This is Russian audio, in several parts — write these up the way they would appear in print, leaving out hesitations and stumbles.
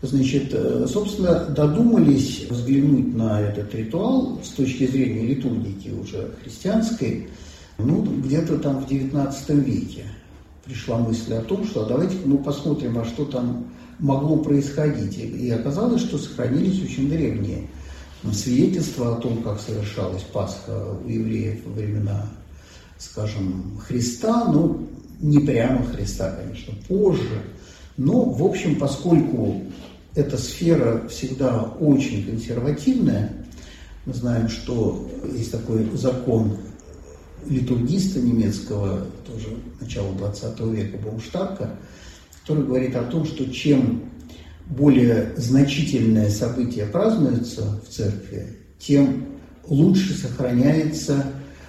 Значит, собственно, додумались взглянуть на этот ритуал с точки зрения литургики уже христианской, где-то там в XIX веке. Пришла мысль о том, что давайте посмотрим, а что там могло происходить. И оказалось, что сохранились очень древние свидетельства о том, как совершалась Пасха у евреев во времена, скажем, Христа, не прямо Христа, конечно, позже. Но, в общем, поскольку эта сфера всегда очень консервативная, мы знаем, что есть такой закон литургиста немецкого, тоже начала XX века, Баумштарка, который говорит о том, что чем более значительное событие празднуется в церкви, тем лучше сохраняется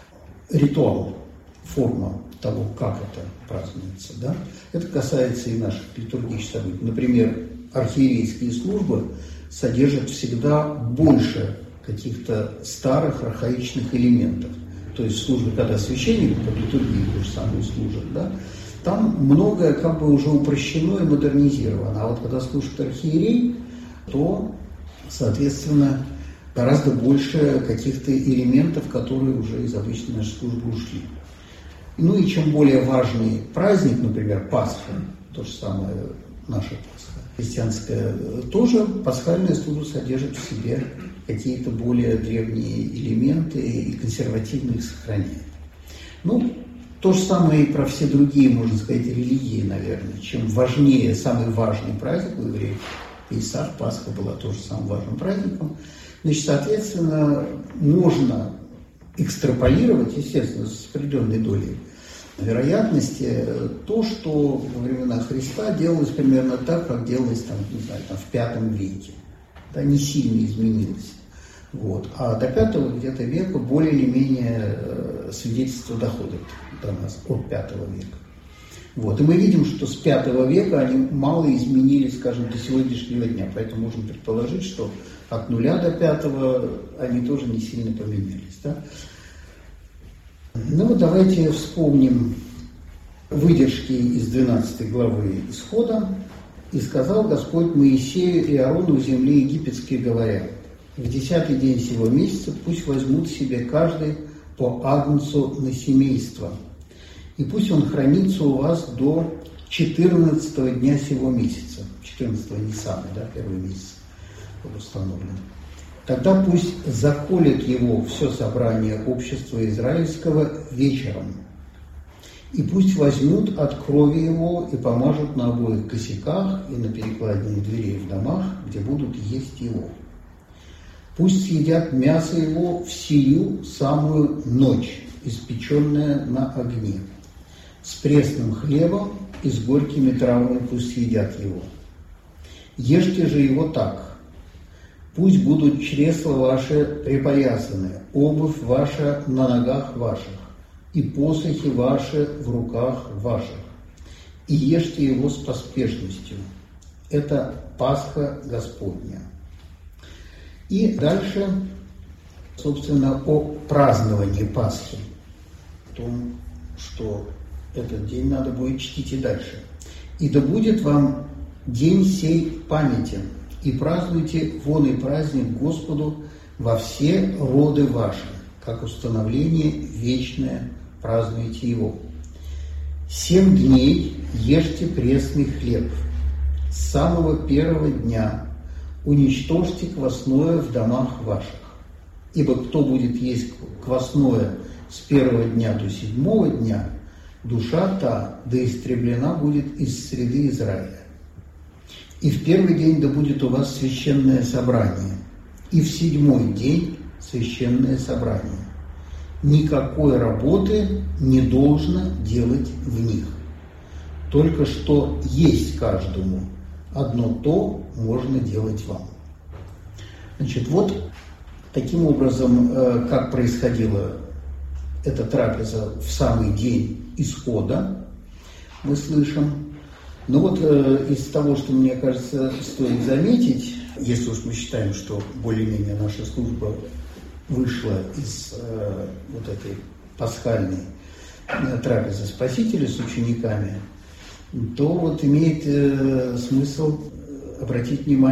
ритуал, форма того, как это празднуется. Да? Это касается и наших литургических событий. Например, архиерейские службы содержат всегда больше каких-то старых архаичных элементов. То есть в службе, когда священник под литургией ту же самую служит, да, там многое уже упрощено и модернизировано. А вот когда служит архиерей, то, соответственно, гораздо больше каких-то элементов, которые уже из обычной нашей службы ушли. И чем более важный праздник, например, Пасха, то же самое наша Пасха, христианская, тоже пасхальная служба содержит в себе какие-то более древние элементы и консервативно их сохраняет. То же самое и про все другие, можно сказать, религии, наверное. Чем важнее, самый важный праздник у евреев, Песах, Пасха была тоже самым важным праздником, соответственно, можно экстраполировать, естественно, с определенной долей вероятности, то, что во времена Христа делалось примерно так, как делалось в V веке. Да, не сильно изменилось. А до V где-то века более или менее свидетельства доходят до нас от V века. И мы видим, что с V века они мало изменились, скажем, до сегодняшнего дня. Поэтому можно предположить, что от 0 до 5 они тоже не сильно поменялись. Да? Давайте вспомним выдержки из 12 главы Исхода. «И сказал Господь Моисею и Аарону в земле египетской, говоря: в 10-й день сего месяца пусть возьмут себе каждый по агнцу на семейство, и пусть он хранится у вас до 14-го дня сего месяца». 14-го Ниссана, первый месяц был установлен. «Тогда пусть заколет его все собрание общества израильского вечером, и пусть возьмут от крови его и помажут на обоих косяках и на перекладине дверей в домах, где будут есть его. Пусть съедят мясо его в сию самую ночь, испеченное на огне, с пресным хлебом и с горькими травами пусть съедят его. Ешьте же его так: пусть будут чресла ваши припоясаны, обувь ваша на ногах ваших, и посохи ваши в руках ваших, и ешьте его с поспешностью. Это Пасха Господня». И дальше, собственно, о праздновании Пасхи, о том, что этот день надо будет чтить и дальше. «И да будет вам день сей памятен, и празднуйте вон и праздник Господу во все роды ваши, как установление вечное празднуйте его. 7 дней ешьте пресный хлеб, с самого первого дня уничтожьте квасное в домах ваших. Ибо кто будет есть квасное с первого дня до 7-го дня, душа та да истреблена будет из среды Израиля. И в первый день да будет у вас священное собрание, и в 7-й день священное собрание. Никакой работы не должно делать в них. Только что есть каждому, одно то можно делать вам». Таким образом, как происходила эта трапеза в самый день Исхода, мы слышим. Из того, что, мне кажется, стоит заметить, если уж мы считаем, что более-менее наша служба вышла из этой пасхальной трапезы Спасителя с учениками, то имеет смысл обратить внимание